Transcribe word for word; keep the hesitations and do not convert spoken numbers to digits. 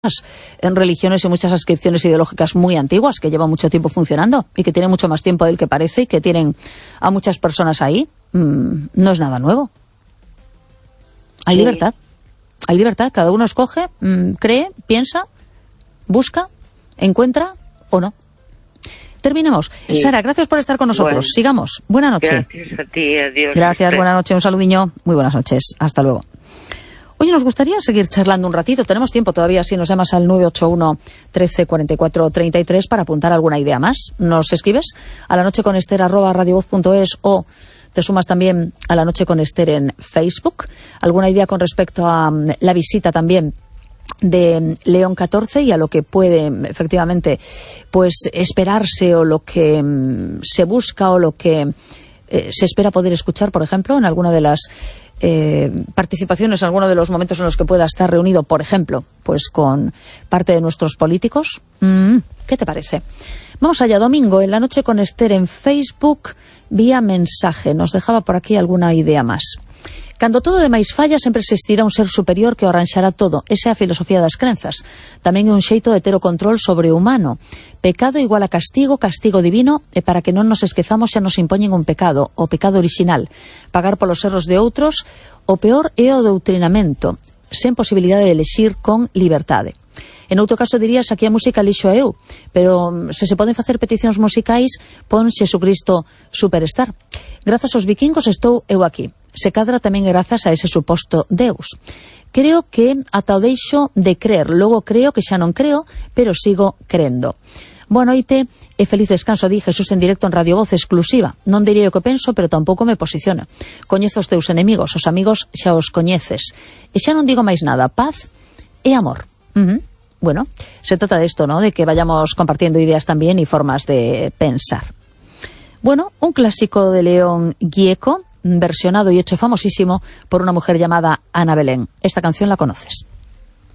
en religiones y muchas ascripciones ideológicas muy antiguas que llevan mucho tiempo funcionando y que tienen mucho más tiempo del que parece y que tienen a muchas personas ahí. Mm, no es nada nuevo. Hay sí. libertad. Hay libertad. Cada uno escoge, mmm, cree, piensa, busca, encuentra o no. Terminemos. Sí. Sara, gracias por estar con nosotros. Bueno, sigamos. Buenas noches. Gracias a ti. Adiós. Gracias. Buenas noches. Un saludiño. Muy buenas noches. Hasta luego. Oye, nos gustaría seguir charlando un ratito. Tenemos tiempo todavía si nos llamas al nueve ocho uno, trece, cuarenta y cuatro, treinta y tres para apuntar alguna idea más. Nos escribes a la noche con Ester arroba radiovoz punto es o te sumas también a La Noche con Ester en Facebook. ¿Alguna idea con respecto a um, la visita también de León catorce y a lo que puede efectivamente pues esperarse o lo que um, se busca o lo que eh, se espera poder escuchar, por ejemplo, en alguna de las Eh, participaciones en alguno de los momentos en los que pueda estar reunido, por ejemplo, pues con parte de nuestros políticos? Mm, ¿qué te parece? Vamos allá, domingo, en La Noche con Ester en Facebook, vía mensaje. Nos dejaba por aquí alguna idea más. Cando todo demais falla, sempre existirá un ser superior que o arranxará todo. Esa é a filosofía das crenzas. Tamén é un xeito de ter o control sobre o humano. Pecado igual a castigo, castigo divino, e para que non nos esquezamos xa nos impoñen un pecado, o pecado orixinal. Pagar polos erros de outros, o peor é o doutrinamento, sen posibilidade de elexir con liberdade. En outro caso dirías aquí a música lixo a eu, pero se se poden facer peticións musicais, pon Xesucristo Superstar. Grazas aos vikingos estou eu aquí. Se cadra tamén grazas a ese suposto Deus. Creo que ata o deixo de crer, logo creo que xa non creo, pero sigo crendo. Boa noite e feliz descanso, di Jesús en directo en Radio Voz exclusiva. Non direi o que penso, pero tampouco me posiciono. Coñezo os teus enemigos, os amigos xa os coñeces. E xa non digo máis nada, paz e amor. Uh -huh. Bueno, se trata de esto, ¿no? De que vayamos compartiendo ideas también y formas de pensar. Bueno, un clásico de León Gieco, versionado y hecho famosísimo por una mujer llamada Ana Belén. Esta canción la conoces.